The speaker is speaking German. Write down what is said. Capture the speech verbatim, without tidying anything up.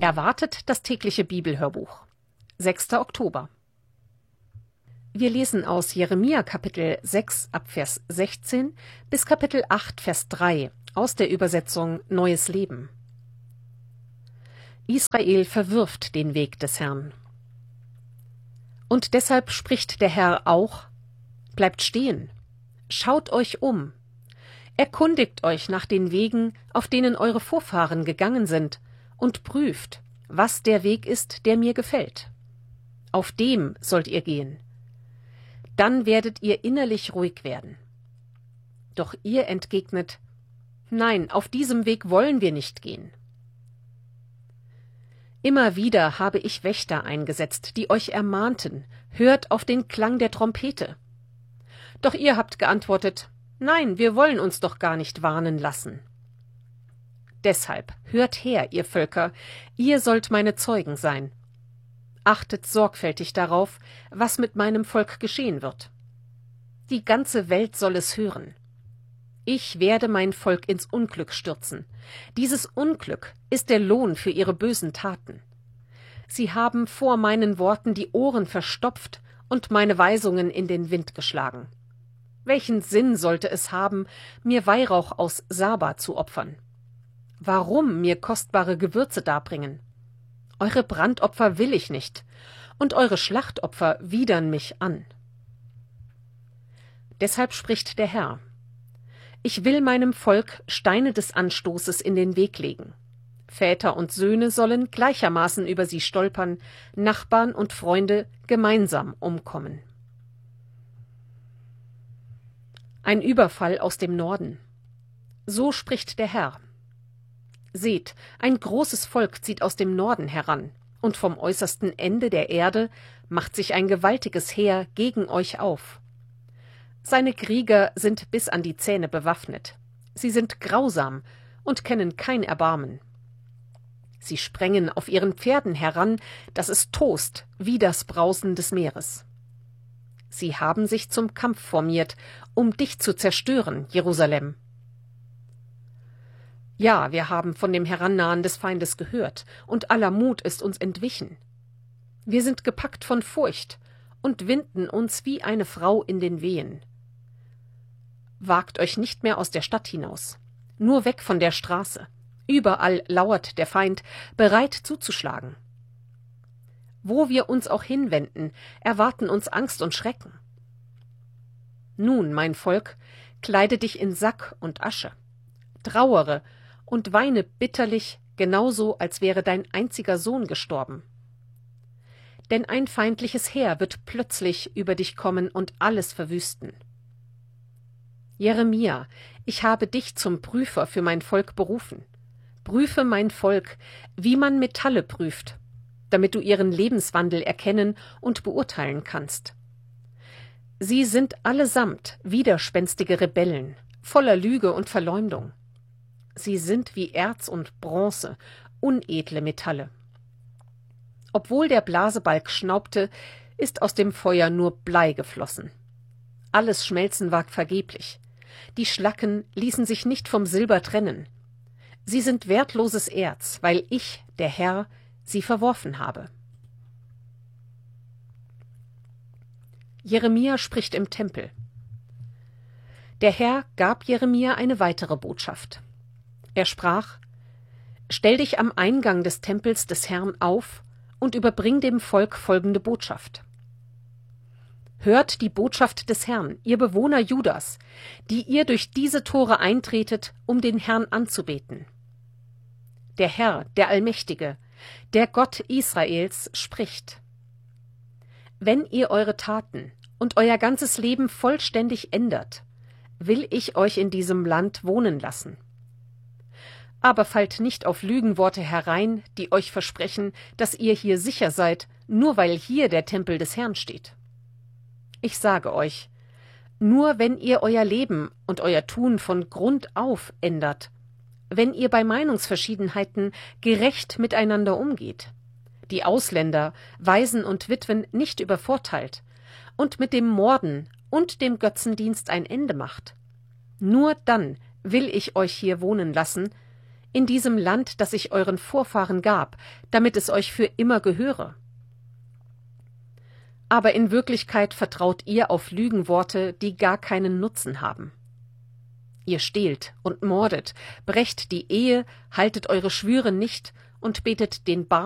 Erwartet das tägliche Bibelhörbuch. sechster Oktober. Wir lesen aus Jeremia Kapitel sechs ab Vers sechzehn bis Kapitel acht Vers drei aus der Übersetzung Neues Leben. Israel verwirft den Weg des Herrn. Und deshalb spricht der Herr auch: Bleibt stehen, schaut euch um, erkundigt euch nach den Wegen, auf denen eure Vorfahren gegangen sind, und prüft, was der Weg ist, der mir gefällt. Auf dem sollt ihr gehen. Dann werdet ihr innerlich ruhig werden. Doch ihr entgegnet: Nein, auf diesem Weg wollen wir nicht gehen. Immer wieder habe ich Wächter eingesetzt, die euch ermahnten: Hört auf den Klang der Trompete. Doch ihr habt geantwortet: Nein, wir wollen uns doch gar nicht warnen lassen. Deshalb hört her, ihr Völker, ihr sollt meine Zeugen sein. Achtet sorgfältig darauf, was mit meinem Volk geschehen wird. Die ganze Welt soll es hören. Ich werde mein Volk ins Unglück stürzen. Dieses Unglück ist der Lohn für ihre bösen Taten. Sie haben vor meinen Worten die Ohren verstopft und meine Weisungen in den Wind geschlagen. Welchen Sinn sollte es haben, mir Weihrauch aus Saba zu opfern? Warum mir kostbare Gewürze darbringen? Eure Brandopfer will ich nicht, und eure Schlachtopfer widern mich an. Deshalb spricht der Herr: Ich will meinem Volk Steine des Anstoßes in den Weg legen. Väter und Söhne sollen gleichermaßen über sie stolpern, Nachbarn und Freunde gemeinsam umkommen. Ein Überfall aus dem Norden. So spricht der Herr: Seht, ein großes Volk zieht aus dem Norden heran, und vom äußersten Ende der Erde macht sich ein gewaltiges Heer gegen euch auf. Seine Krieger sind bis an die Zähne bewaffnet. Sie sind grausam und kennen kein Erbarmen. Sie sprengen auf ihren Pferden heran, dass es tost wie das Brausen des Meeres. Sie haben sich zum Kampf formiert, um dich zu zerstören, Jerusalem. Ja, wir haben von dem Herannahen des Feindes gehört, und aller Mut ist uns entwichen. Wir sind gepackt von Furcht und winden uns wie eine Frau in den Wehen. Wagt euch nicht mehr aus der Stadt hinaus, nur weg von der Straße. Überall lauert der Feind, bereit zuzuschlagen. Wo wir uns auch hinwenden, erwarten uns Angst und Schrecken. Nun, mein Volk, kleide dich in Sack und Asche, trauere und weine bitterlich, genauso als wäre dein einziger Sohn gestorben. Denn ein feindliches Heer wird plötzlich über dich kommen und alles verwüsten. Jeremia, ich habe dich zum Prüfer für mein Volk berufen. Prüfe mein Volk, wie man Metalle prüft, damit du ihren Lebenswandel erkennen und beurteilen kannst. Sie sind allesamt widerspenstige Rebellen, voller Lüge und Verleumdung. Sie sind wie Erz und Bronze, unedle Metalle. Obwohl der Blasebalg schnaubte, ist aus dem Feuer nur Blei geflossen. Alles Schmelzen war vergeblich. Die Schlacken ließen sich nicht vom Silber trennen. Sie sind wertloses Erz, weil ich, der Herr, sie verworfen habe. Jeremia spricht im Tempel. Der Herr gab Jeremia eine weitere Botschaft. Er sprach: Stell dich am Eingang des Tempels des Herrn auf und überbring dem Volk folgende Botschaft. Hört die Botschaft des Herrn, ihr Bewohner Judas, die ihr durch diese Tore eintretet, um den Herrn anzubeten. Der Herr, der Allmächtige, der Gott Israels, spricht: Wenn ihr eure Taten und euer ganzes Leben vollständig ändert, will ich euch in diesem Land wohnen lassen. Aber fallt nicht auf Lügenworte herein, die euch versprechen, dass ihr hier sicher seid, nur weil hier der Tempel des Herrn steht. Ich sage euch, nur wenn ihr euer Leben und euer Tun von Grund auf ändert, wenn ihr bei Meinungsverschiedenheiten gerecht miteinander umgeht, die Ausländer, Waisen und Witwen nicht übervorteilt und mit dem Morden und dem Götzendienst ein Ende macht, nur dann will ich euch hier wohnen lassen, in diesem Land, das ich euren Vorfahren gab, damit es euch für immer gehöre. Aber in Wirklichkeit vertraut ihr auf Lügenworte, die gar keinen Nutzen haben. Ihr stehlt und mordet, brecht die Ehe, haltet eure Schwüre nicht und betet den Baal